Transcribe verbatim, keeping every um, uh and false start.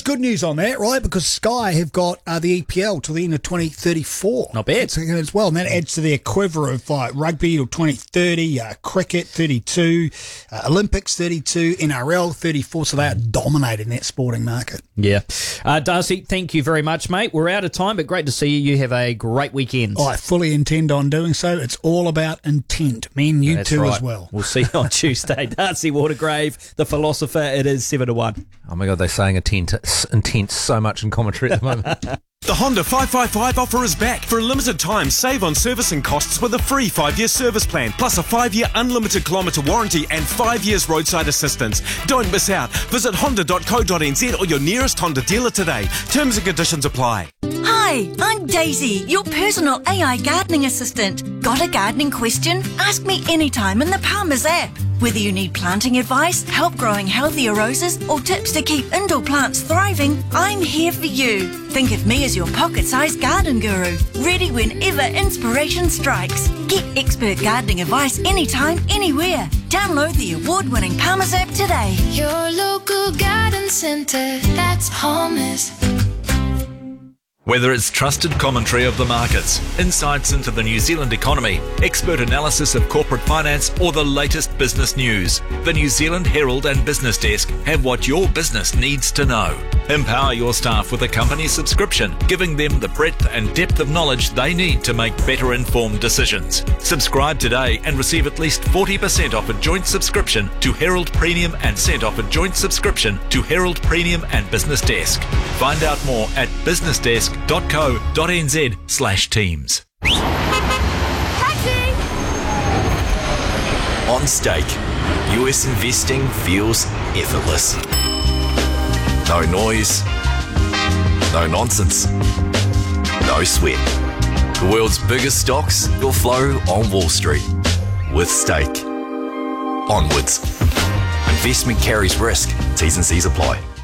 good news on that, right? Because Sky have got uh, the E P L till the end of twenty thirty-four. Not bad. That's as well, and that adds to their quiver of like rugby till twenty thirty, uh, cricket thirty-two, uh, Olympics thirty-two, N R L thirty-four. So they are dominating that sporting market. Yeah. Uh, Darcy, thank you very much, mate. We're out of time, but great to see you. You have a great weekend. I fully intend on doing so. It's all about intent. Me and you That's too right. as well. We'll see you on Tuesday. Darcy Watergrave, the philosopher. It is seven to one. Oh my God, they're saying intent, intent so much in commentary at the moment. The Honda five five five offer is back. For a limited time, save on servicing costs with a free five-year service plan, plus a five-year unlimited kilometre warranty and five years roadside assistance. Don't miss out. Visit honda dot co dot n z or your nearest Honda dealer today. Terms and conditions apply. Hi, I'm Daisy, your personal A I gardening assistant. Got a gardening question? Ask me anytime in the Palmer's app. Whether you need planting advice, help growing healthier roses, or tips to keep indoor plants thriving, I'm here for you. Think of me as your pocket-sized garden guru, ready whenever inspiration strikes. Get expert gardening advice anytime, anywhere. Download the award-winning Palmer's app today. Your local garden centre, that's Palmer's. Whether it's trusted commentary of the markets, insights into the New Zealand economy, expert analysis of corporate finance, or the latest business news, the New Zealand Herald and Business Desk have what your business needs to know. Empower your staff with a company subscription, giving them the breadth and depth of knowledge they need to make better informed decisions. Subscribe today and receive at least forty percent off a joint subscription to Herald Premium and cent off a joint subscription to Herald Premium and Business Desk. Find out more at businessdesk dot co dot n z slash teams. Taxi! On Stake, U S investing feels effortless. No noise, no nonsense, no sweat. The world's biggest stocks will flow on Wall Street with Stake. Onwards. Investment carries risk. T's and C's apply.